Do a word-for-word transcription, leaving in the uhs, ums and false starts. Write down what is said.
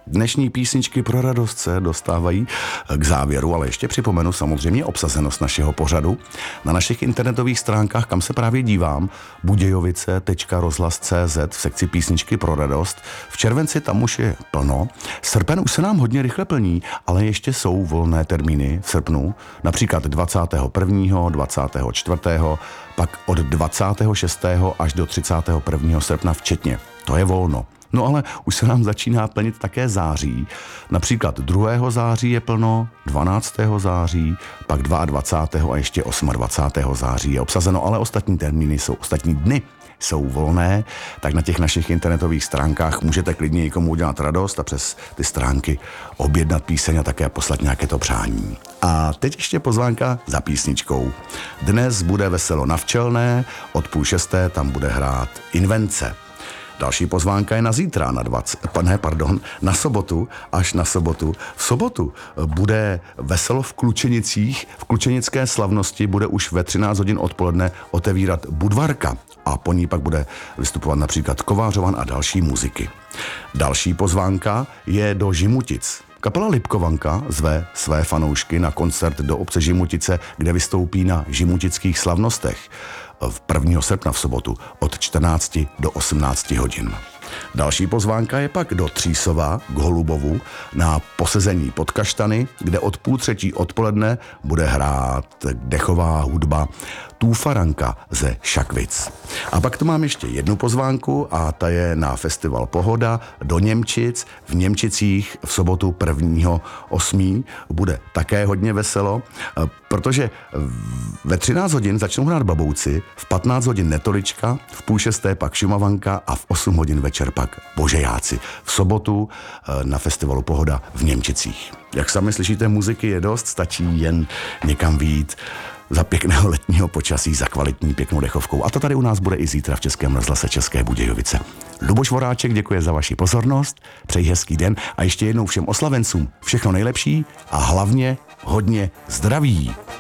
Dnešní písničky pro radost se dostávají k závěru, ale ještě připomenu samozřejmě obsazenost našeho pořadu. Na našich internetových stránkách, kam se právě dívám, budějovice tečka rozhlas tečka cé zet v sekci písničky pro radost. V červenci tam už je plno. Srpen už se nám hodně rychle plní, ale ještě jsou volné termíny v srpnu, například dvacátého prvního, dvacátého čtvrtého, pak od dvacátého šestého až do třicátého prvního srpna včetně. To je volno. No ale už se nám začíná plnit také září. Například druhého září je plno, dvanáctého září, pak dvacátého druhého a ještě dvacátého osmého září je obsazeno, ale ostatní termíny jsou, ostatní dny jsou volné, tak na těch našich internetových stránkách můžete klidně někomu udělat radost a přes ty stránky objednat píseň a také poslat nějaké to přání. A teď ještě pozvánka za písničkou. Dnes bude veselo na Včelné, od půl šesté tam bude hrát Invence. Další pozvánka je na zítra, na dvacet, ne, pardon, na sobotu, až na sobotu. V sobotu bude veselo v Klučenicích, v klučenické slavnosti bude už ve třináct hodin odpoledne otevírat Budvarka a po ní pak bude vystupovat například Kovářovan a další muziky. Další pozvánka je do Žimutic. Kapela Lipkovanka zve své fanoušky na koncert do obce Žimutice, kde vystoupí na žimutických slavnostech v prvního srpna v sobotu od čtrnácti do osmnácti hodin. Další pozvánka je pak do Třísova k Holubovu na posezení pod kaštany, kde od půl třetí odpoledne bude hrát dechová hudba Tůfaranka ze Šakvic. A pak tu mám ještě jednu pozvánku a ta je na festival Pohoda do Němčic. V Němčicích v sobotu prvního osmého bude také hodně veselo, protože ve třináct hodin začnou hrát Babouci, v patnáct hodin Netolička, v půl šesté pak Šumavanka a v osm hodin večer pak Božejáci. V sobotu na festivalu Pohoda v Němčicích. Jak sami slyšíte, muziky je dost, stačí jen někam vyjít za pěkného letního počasí, za kvalitní pěknou dechovkou. A to tady u nás bude i zítra v Českém rozhlase České Budějovice. Luboš Voráček děkuje za vaši pozornost, přeji hezký den a ještě jednou všem oslavencům všechno nejlepší a hlavně hodně zdraví.